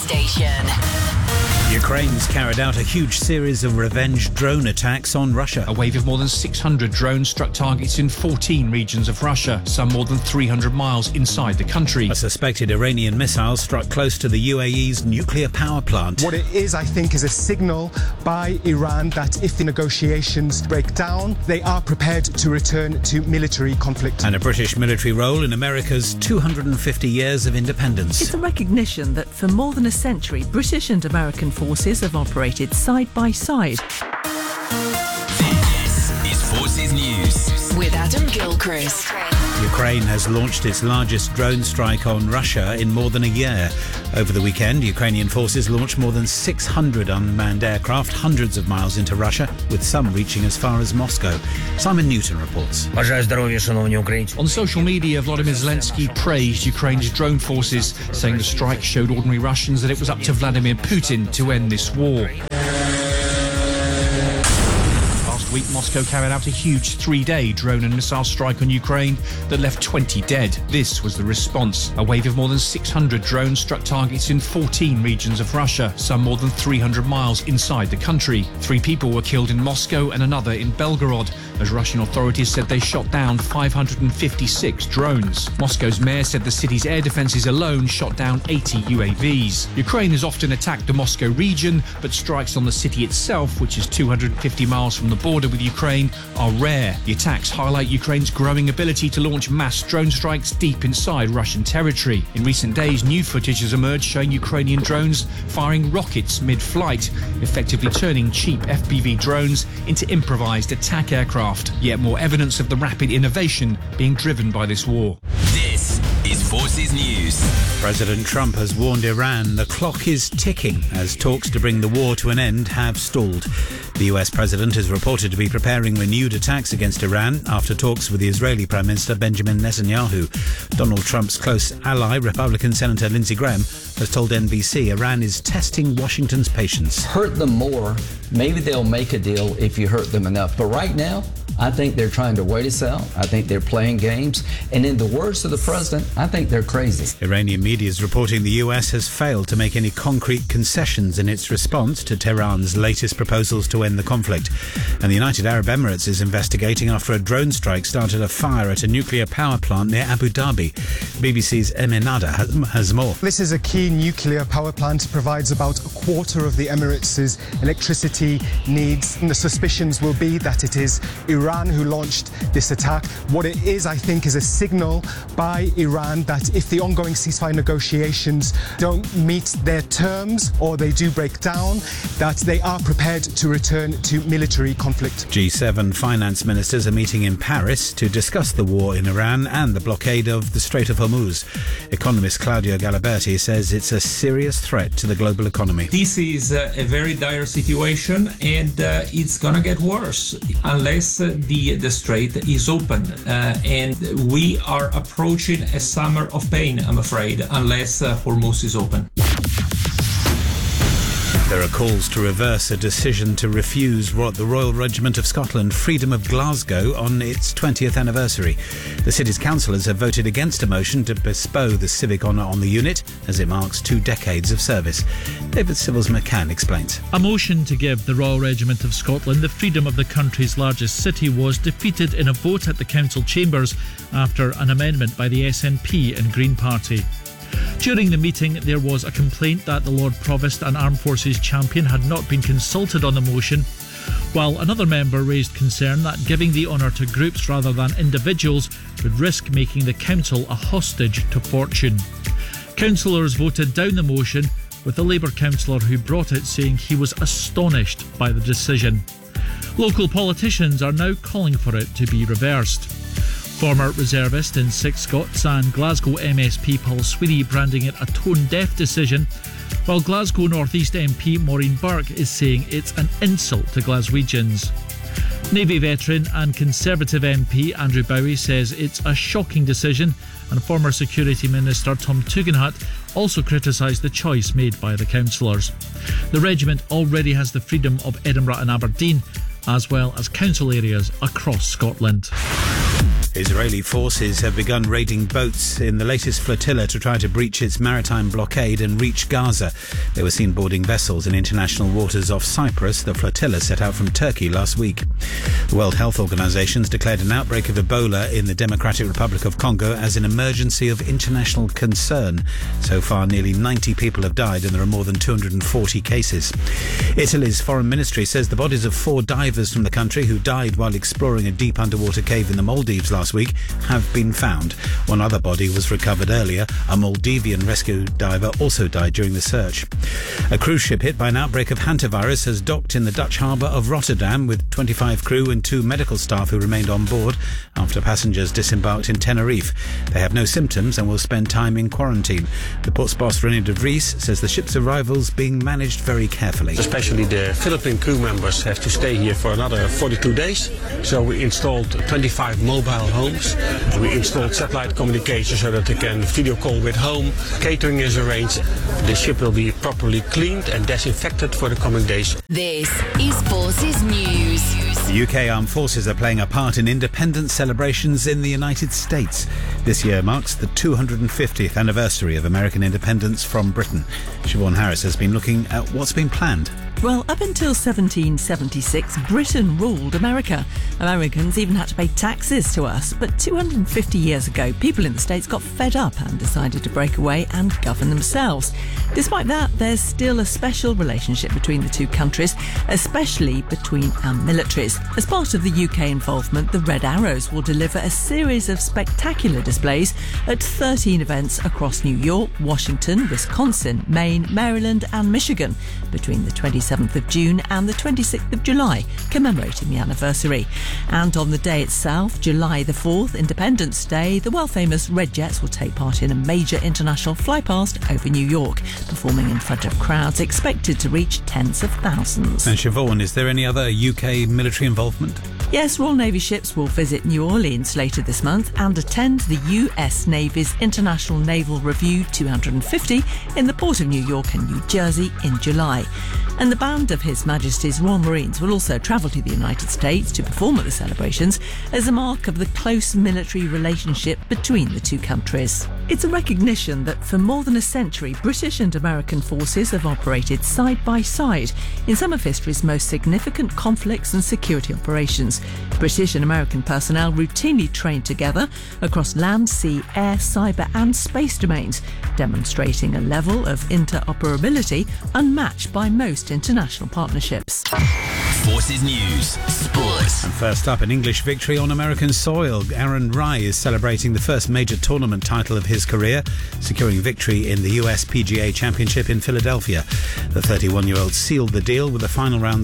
Station. Ukraine's carried out a huge series of revenge drone attacks on Russia. A wave of more than 600 drones struck targets in 14 regions of Russia, some more than 300 miles inside the country. A suspected Iranian missile struck close to the UAE's nuclear power plant. What it is, I think, is a signal by Iran that if the negotiations break down, they are prepared to return to military conflict. And a British military role in America's 250 years of independence. It's a recognition that for more than a century, British and American forces have operated side by side. This is Forces News with Adam Gilchrist. Ukraine has launched its largest drone strike on Russia in more than a year. Over the weekend, Ukrainian forces launched more than 600 unmanned aircraft hundreds of miles into Russia, with some reaching as far as Moscow. Simon Newton reports. On social media, Volodymyr Zelensky praised Ukraine's drone forces, saying the strike showed ordinary Russians that it was up to Vladimir Putin to end this war. Last week, Moscow carried out a huge 3-day drone and missile strike on Ukraine that left 20 dead. This was the response. A wave of more than 600 drones struck targets in 14 regions of Russia, some more than 300 miles inside the country. 3 people were killed in Moscow and another in Belgorod, as Russian authorities said they shot down 556 drones. Moscow's mayor said the city's air defences alone shot down 80 UAVs. Ukraine has often attacked the Moscow region, but strikes on the city itself, which is 250 miles from the border with Ukraine, are rare. The attacks highlight Ukraine's growing ability to launch mass drone strikes deep inside Russian territory. In recent days, new footage has emerged showing Ukrainian drones firing rockets mid-flight, effectively turning cheap FPV drones into improvised attack aircraft. Yet more evidence of the rapid innovation being driven by this war. This is Forces News. President Trump has warned Iran the clock is ticking as talks to bring the war to an end have stalled. The US president is reported to be preparing renewed attacks against Iran after talks with the Israeli Prime Minister Benjamin Netanyahu. Donald Trump's close ally, Republican Senator Lindsey Graham, has told NBC Iran is testing Washington's patience. Hurt them more, maybe they'll make a deal if you hurt them enough. But right now, I think they're trying to wait us out. I think they're playing games. And in the words of the president, I think they're crazy. Iranian media is reporting the US has failed to make any concrete concessions in its response to Tehran's latest proposals to end the conflict. And the United Arab Emirates is investigating after a drone strike started a fire at a nuclear power plant near Abu Dhabi. BBC's Emin Nada has more. This is a key nuclear power plant, provides about a quarter of the Emirates' electricity needs. And the suspicions will be that it is Iran who launched this attack. What it is, I think, is a signal by Iran that if the ongoing ceasefire negotiations don't meet their terms or they do break down, that they are prepared to return to military conflict. G7 finance ministers are meeting in Paris to discuss the war in Iran and the blockade of the Strait of Hormuz. Economist Claudio Galaberti says it's a serious threat to the global economy. This is a very dire situation, and it's going to get worse unless the strait is open. And we are approaching a summer of pain, I'm afraid, unless Hormuz is open. There are calls to reverse a decision to refuse the Royal Regiment of Scotland Freedom of Glasgow on its 20th anniversary. The city's councillors have voted against a motion to bestow the civic honour on the unit as it marks 2 decades of service. David Sibbles-McCann explains. A motion to give the Royal Regiment of Scotland the freedom of the country's largest city was defeated in a vote at the council chambers after an amendment by the SNP and Green Party. During the meeting, there was a complaint that the Lord Provost and Armed Forces Champion had not been consulted on the motion, while another member raised concern that giving the honour to groups rather than individuals would risk making the council a hostage to fortune. Councillors voted down the motion, with the Labour councillor who brought it saying he was astonished by the decision. Local politicians are now calling for it to be reversed. Former reservist in Six Scots and Glasgow MSP Paul Sweeney branding it a tone-deaf decision, while Glasgow North East MP Maureen Burke is saying it's an insult to Glaswegians. Navy veteran and Conservative MP Andrew Bowie says it's a shocking decision, and former Security Minister Tom Tugendhat also criticised the choice made by the councillors. The regiment already has the freedom of Edinburgh and Aberdeen, as well as council areas across Scotland. Israeli forces have begun raiding boats in the latest flotilla to try to breach its maritime blockade and reach Gaza. They were seen boarding vessels in international waters off Cyprus. The flotilla set out from Turkey last week. The World Health Organization has declared an outbreak of Ebola in the Democratic Republic of Congo as an emergency of international concern. So far, nearly 90 people have died and there are more than 240 cases. Italy's foreign ministry says the bodies of 4 divers from the country who died while exploring a deep underwater cave in the Maldives last week have been found. One other body was recovered earlier. A Maldivian rescue diver also died during the search. A cruise ship hit by an outbreak of hantavirus has docked in the Dutch harbour of Rotterdam with 25 crew and 2 medical staff who remained on board after passengers disembarked in Tenerife. They have no symptoms and will spend time in quarantine. The port's boss, René de Vries, says the ship's arrival's being managed very carefully. Especially the Philippine crew members have to stay here for another 42 days. So we installed 25 mobile homes. We installed satellite communication so that they can video call with home. Catering is arranged. The ship will be properly cleaned and disinfected for the coming days. This is Forces News. The UK Armed Forces are playing a part in independence celebrations in the United States. This year marks the 250th anniversary of American independence from Britain. Siobhan Harris has been looking at what's been planned. Well, up until 1776, Britain ruled America. Americans even had to pay taxes to us. But 250 years ago, people in the States got fed up and decided to break away and govern themselves. Despite that, there's still a special relationship between the two countries, especially between our militaries. As part of the UK involvement, the Red Arrows will deliver a series of spectacular displays at 13 events across New York, Washington, Wisconsin, Maine, Maryland and Michigan between the 27th of June and the 26th of July, commemorating the anniversary. And on the day itself, July the 4th, Independence Day, the world-famous Red Jets will take part in a major international flypast over New York, performing in front of crowds expected to reach tens of thousands. And Siobhan, is there any other UK military involvement? Yes, Royal Navy ships will visit New Orleans later this month and attend the US Navy's International Naval Review 250 in the Port of New York and New Jersey in July. And the band of His Majesty's Royal Marines will also travel to the United States to perform at the celebrations as a mark of the close military relationship between the two countries. It's a recognition that for more than a century, British and American forces have operated side by side in some of history's most significant conflicts and security operations. British and American personnel routinely train together across land, sea, air, cyber and space domains, demonstrating a level of interoperability unmatched by most international partnerships. Forces News, Sports. And first up, an English victory on American soil. Aaron Rai is celebrating the first major tournament title of his career, securing victory in the US PGA Championship in Philadelphia. The 31-year-old sealed the deal with a final round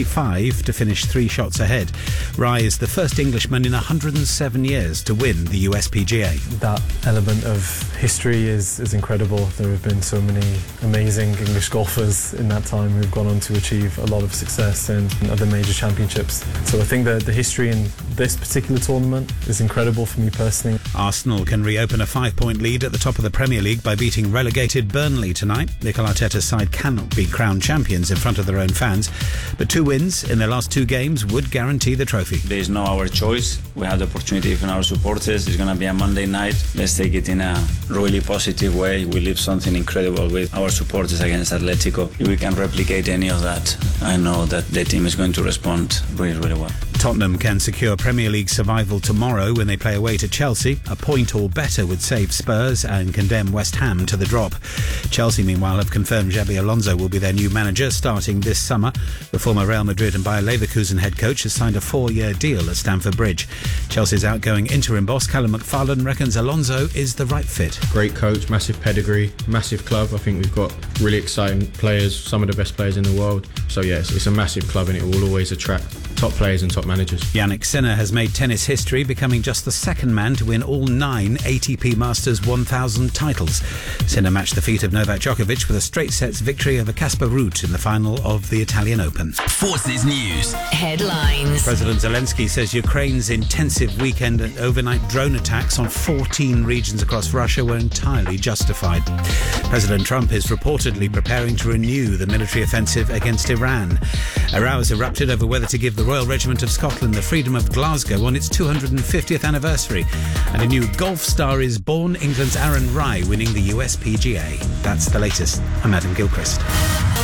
65 to finish 3 shots ahead. Rai is the first Englishman in 107 years to win the US PGA. That element of history is incredible. There have been so many amazing English golfers in that time who've gone on to achieve a lot of success in other major championships. So I think that the history in this particular tournament is incredible for me personally. Arsenal can reopen a 5-point lead at the top of the Premier League by beating relegated Burnley tonight. Mikel Arteta's side cannot be crowned champions in front of their own fans, but 2 wins in their last 2 games would guarantee the trophy. There is no our choice. We have the opportunity from our supporters. It's going to be a Monday night. Let's take it in a really positive way. We leave something incredible with our supporters against Atletico. If we can replicate any of that, I know that the team is going to respond really, really well. Tottenham can secure Premier League survival tomorrow when they play away to Chelsea. A point or better would save Spurs and condemn West Ham to the drop. Chelsea, meanwhile, have confirmed Xabi Alonso will be their new manager starting this summer. The former Real Madrid and Bayer Leverkusen head coach has signed a 4-year deal at Stamford Bridge. Chelsea's outgoing interim boss, Callum McFarlane, reckons Alonso is the right fit. Great coach, massive pedigree, massive club. I think we've got really exciting players, some of the best players in the world. So yes, it's a massive club and it will always attract top players and top managers. Jannik Sinner has made tennis history, becoming just the second man to win all 9 ATP Masters 1000 titles. Sinner matched the feat of Novak Djokovic with a straight sets victory over Casper Ruud in the final of the Italian Open. Forces News headlines. President Zelensky says Ukraine's intensive weekend and overnight drone attacks on 14 regions across Russia were entirely justified. President Trump is reportedly preparing to renew the military offensive against Iran. A row has erupted over whether to give the royal Royal Regiment of Scotland, the Freedom of Glasgow, on its 250th anniversary. And a new golf star is born, England's Aaron Rai winning the US PGA. That's the latest. I'm Adam Gilchrist.